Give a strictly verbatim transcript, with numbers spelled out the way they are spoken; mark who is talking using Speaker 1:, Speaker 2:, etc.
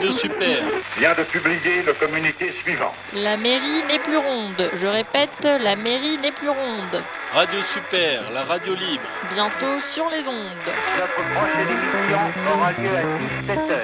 Speaker 1: Radio Super
Speaker 2: vient de publier le communiqué suivant.
Speaker 3: La mairie n'est plus ronde. Je répète, la mairie n'est plus ronde.
Speaker 1: Radio Super, la radio libre.
Speaker 3: Bientôt sur les ondes.
Speaker 4: Notre prochaine émission aura lieu à dix-sept heures.